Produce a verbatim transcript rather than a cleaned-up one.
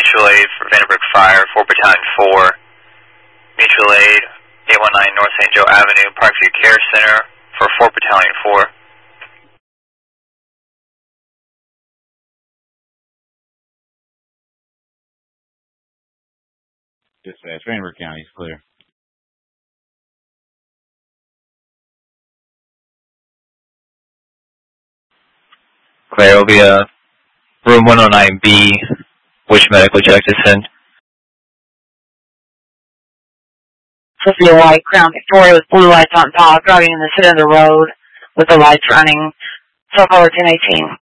mutual aid for Vandenberg Fire, four Battalion four. Mutual aid, eight one nine North Saint Joe Avenue, Parkview Care Center for four Battalion four. Dispatch, Vandenberg County is clear. Clear, it'll be a room one oh nine B. Which medical check to send? Sophia White, Crown Victoria with blue lights on top, driving in the center of the road with the lights running. So forward ten eighteen.